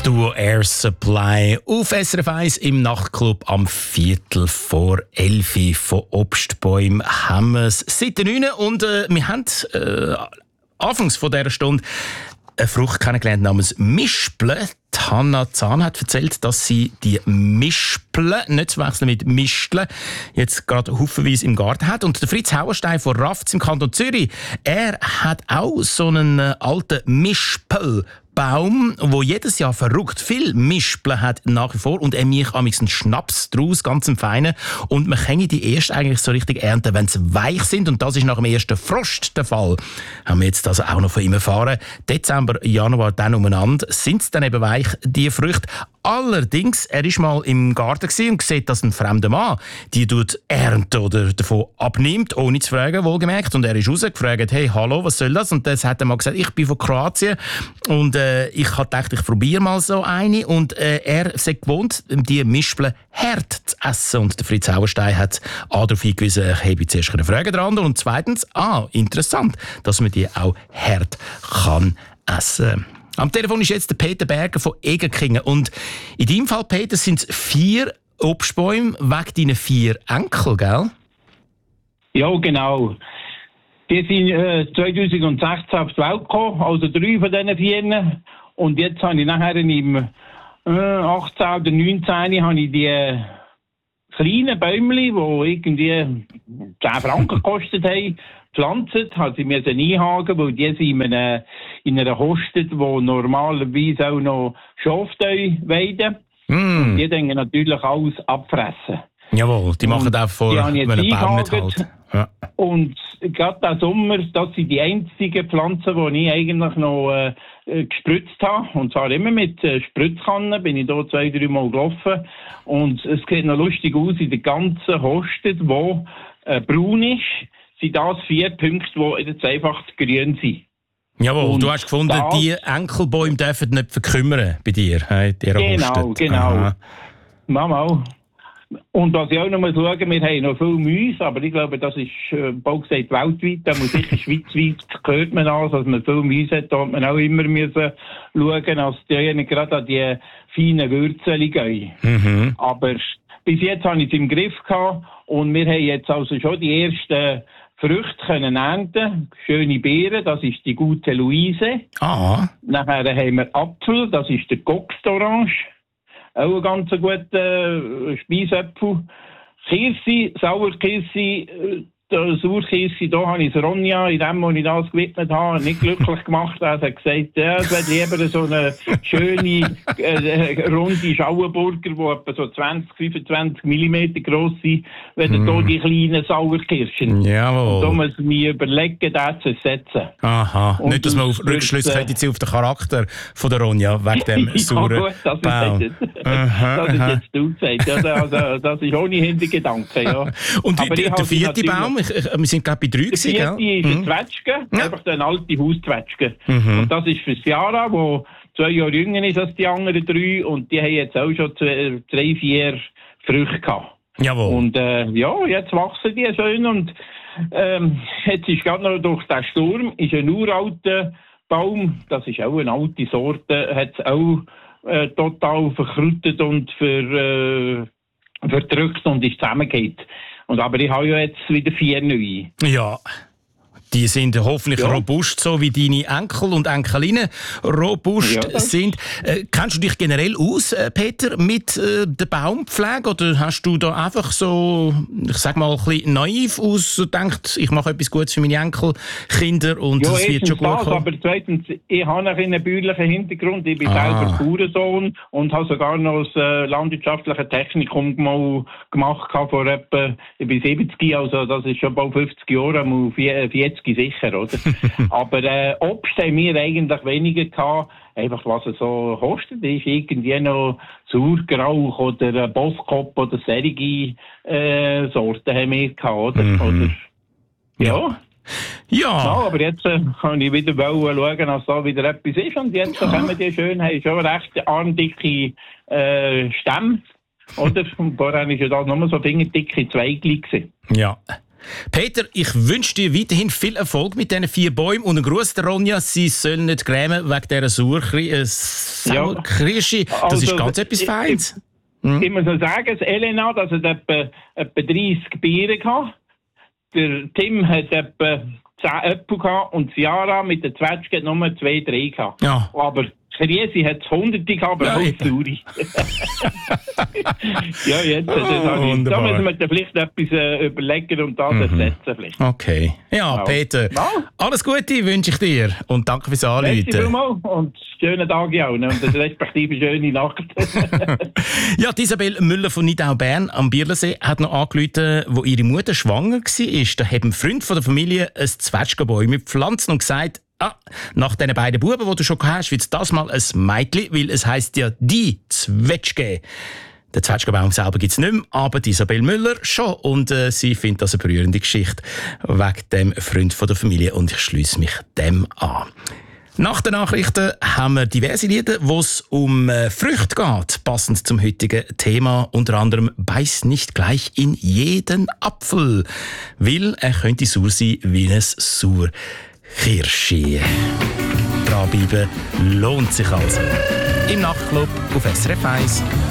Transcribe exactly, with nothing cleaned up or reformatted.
Duo Air Supply auf S R F eins im Nachtclub am Viertel vor elf von Obstbäumen haben wir es seit der neun und äh, wir haben äh, anfangs von dieser Stunde eine Frucht kennengelernt namens Mispel. Hanna Zahn hat erzählt, dass sie die Mispel, nicht zu wechseln mit Misteln, jetzt gerade haufenweise im Garten hat. Und der Fritz Hauerstein von Rafts im Kanton Zürich, er hat auch so einen äh, alten Mispel. Baum, wo jedes Jahr verrückt viel Mispeln hat nach wie vor und er mich amigs einen Schnaps draus, ganz im Feinen. Und man kann die erst eigentlich so richtig ernten, wenn sie weich sind und das ist nach dem ersten Frost der Fall. Haben wir jetzt also auch noch von ihm erfahren. Dezember, Januar dann umeinander sind sie dann eben weich, die Früchte. Allerdings, er war mal im Garten und sieht, dass ein fremder Mann die tut ernten oder davon abnimmt, ohne zu fragen, wohlgemerkt. Und er ist rausgefragt, hey, hallo, was soll das? Und das hat er mal gesagt, ich bin von Kroatien und äh, ich habe gedacht, ich probiere mal so eine. Und äh, er ist gewohnt, die Mispeln hart zu essen. Und der Fritz Hauerstein hat A darauf hingewiesen, ich habe zuerst eine Frage dran. Und zweitens, ah, interessant, dass man die auch hart kann essen. Am Telefon ist jetzt der Peter Berger von Egerkingen. Und in deinem Fall, Peter, sind es vier Obstbäume wegen deinen vier Enkel, gell? Ja, genau. Die sind äh, zwanzig sechzehn auf die Welt gekommen, also drei von diesen vier. Und jetzt habe ich nachher im äh, achtzehn oder neunzehn habe ich die äh, kleinen Bäumchen, die irgendwie zehn Franken gekostet haben, gepflanzt, habe sie mir einhaken, weil die sind in einer, in einer Hostet, wo normalerweise auch noch Schafsteu weiden. Mm. Und die dann natürlich alles abfressen. Jawohl, die machen auch vor, wenn ein Baum nicht hält. Ja. Und gerade diesen Sommer, das sind die einzigen Pflanzen, die ich eigentlich noch äh, gespritzt habe. Und zwar immer mit äh, Spritzkannen, bin ich da zwei, drei Mal gelaufen. Und es sieht noch lustig aus, in der ganzen Hostet, die äh, braun ist, sind das vier Punkte, die jetzt einfach grün sind. Jawohl, und du hast gefunden, das, die Enkelbäume dürfen nicht verkümmern bei dir. Hey, genau, Hostet. genau. Aha. Mama. Und was ich auch noch mal schauen, wir haben noch viel Mäuse, aber ich glaube, das ist äh, bald gesagt weltweit, da muss sicher schweizweit gehört man an, dass man viel Mäuse hat, da hat man auch immer müssen schauen, dass die gerade an die feinen Würzel gehen. Mhm. Aber bis jetzt habe ich es im Griff gehabt und wir haben jetzt also schon die ersten Früchte können ernten, schöne Beeren, das ist die gute Luise. Ah. Nachher haben wir Apfel, das ist der Goxtorange. Auch ein ganz guter äh, Speisapfel. Kirsi, Sauerkirsi, äh, Sauerkirsi, da habe ich das Ronja, in dem, wo ich das gewidmet habe, nicht glücklich gemacht. Er hat gesagt, ja, es wäre lieber so eine schöne, äh, runde Schauenburger, die etwa so zwanzig, fünfundzwanzig Millimeter gross sind, wenn mm. da die kleinen Sauerkirschen. Jawohl. Und da muss man mir überlegen, das zu ersetzen. Aha, und nicht, dass man auf Rückschlüsse äh, könnte auf den Charakter von der Ronja, wegen dem ja, sauren gut, das Baum. Ist jetzt, aha, das ist jetzt du gesagt. Ja, also, das ist ohne Hintergedanken. Ja. Und aber der, der vierte Baum, ich, ich, wir sind glaube ich bei drei gewesen, gell? Der vierte ist mhm. ein Zwetschge, ja. Einfach eine alte Hauszwetschge. Mhm. Und das ist für Ciara, wo zwei Jahre jünger ist als die anderen drei. Und die haben jetzt auch schon zwei, drei, vier Früchte gehabt. Jawohl. Und äh, ja, jetzt wachsen die schön. Und ähm, jetzt ist gerade noch durch den Sturm ist ein uralter Baum, das ist auch eine alte Sorte, hat es auch äh, total verkrüttet und ver, äh, verdrückt und ist zusammengeht. Und aber ich habe ja jetzt wieder vier neue. Ja, die sind hoffentlich ja. robust, so wie deine Enkel und Enkelinnen robust ja, sind. Äh, kennst du dich generell aus, äh, Peter, mit äh, der Baumpflege? Oder hast du da einfach so, ich sag mal, ein bisschen naiv aus und denkst, ich mache etwas Gutes für meine Enkelkinder und ja, das wird schon gut das, kommen? Aber zweitens, ich habe einen bäuerlichen Hintergrund. Ich bin ah. selber Bauernsohn und habe sogar noch das äh, landwirtschaftliche Technikum mal gemacht vor etwa, ich bin siebzig, also das ist schon bald fünfzig Jahre, mal vierzig sicher, oder? Aber äh, Obst haben wir eigentlich weniger gehabt. Einfach, was es so kostet, ist irgendwie noch Sauergrauch oder Boskop oder solche äh, Sorten haben wir gehabt, oder? Mhm. oder ja. Ja. ja. Aber jetzt äh, kann ich wieder schauen, dass da wieder etwas ist. Und jetzt ja. können wir die schön, haben schon recht armdicke äh, Stämme, oder? Und vorher war ja da nur so fingerdicke Zweige gewesen. Ja. Peter, ich wünsche dir weiterhin viel Erfolg mit diesen vier Bäumen und einen Gruß der Ronja. Sie sollen nicht grämen wegen dieser Sauerkirsche. Äh, das also, ist ganz etwas Feines. Hm? Ich muss noch sagen, das Elena, das hat etwa, etwa dreißig Biere gehabt. Der Tim hat etwa zehn Äpfel gehabt und Ciara mit der Zwetschge hat nur zwei, drei gehabt. Ja. Aber Kriesi hat es hunderte gehabt, aber auch Sauri. Ja, jetzt. Oh, das ich, da müssen wir vielleicht etwas äh, überlegen und das mhm. ersetzen. Vielleicht. Okay. Ja, genau. Peter, ja. Alles Gute wünsche ich dir und danke fürs Anrufen. Danke und schönen Tag auch ne? Und eine respektive schöne Nacht. Ja, Isabel Müller von Nidau Bern am Bierlensee hat noch angerufen, wo ihre Mutter schwanger war. Da haben Freunde von der Familie ein Zwetschgenbäume gepflanzt und gesagt, ah, nach diesen beiden Buben, die du schon hast, wird es das mal ein Mädchen, weil es heisst ja die Zwetschge. Den Zwetschgenbaum selber gibt es nicht mehr, aber Isabel Müller schon. Und äh, sie findet das eine berührende Geschichte wegen dem Freund von der Familie und ich schliesse mich dem an. Nach den Nachrichten haben wir diverse Lieder, wo es um äh, Früchte geht, passend zum heutigen Thema. Unter anderem «Beiß nicht gleich in jeden Apfel», weil er könnte sauer sein wie ein Sauerkirsche. Dranbleiben lohnt sich also. Im Nachtclub auf S R F eins.